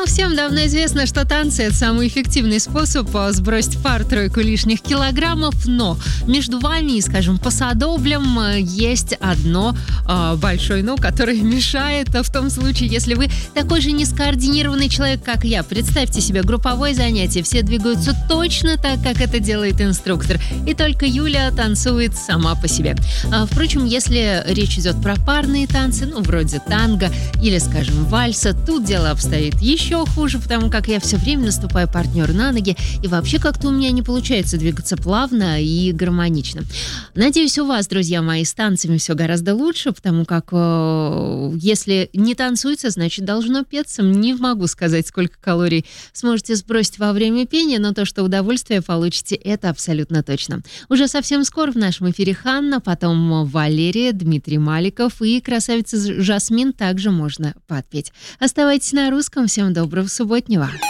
Всем давно известно, что танцы – это самый эффективный способ сбросить пару-тройку лишних килограммов, но между вами и, скажем, посадоблем есть одно большое «но», которое мешает в том случае, если вы такой же нескоординированный человек, как я. Представьте себе групповое занятие, все двигаются точно так, как это делает инструктор, и только Юля танцует сама по себе. Впрочем, если речь идет про парные танцы, вроде танго или, скажем, вальса, тут дело обстоит еще хуже, потому как я все время наступаю партнеру на ноги, и вообще как-то у меня не получается двигаться плавно и гармонично. Надеюсь, у вас, друзья мои, с танцами все гораздо лучше, потому как если не танцуется, значит, должно петься. Не могу сказать, сколько калорий сможете сбросить во время пения, но то, что удовольствие получите, это абсолютно точно. Уже совсем скоро в нашем эфире Ханна, потом Валерия, Дмитрий Маликов и красавица Жасмин также можно подпеть. Оставайтесь на русском. Всем доброго субботнего.